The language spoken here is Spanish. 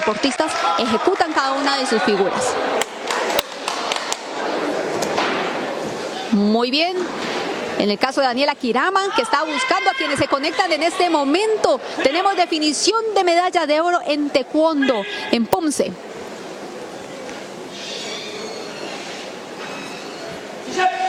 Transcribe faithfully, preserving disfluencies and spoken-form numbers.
deportistas ejecutan cada una de sus figuras. Muy bien. En el caso de Daniela Kiraman, que está buscando a quienes se conectan en este momento. Tenemos definición de medalla de oro en taekwondo en Ponce.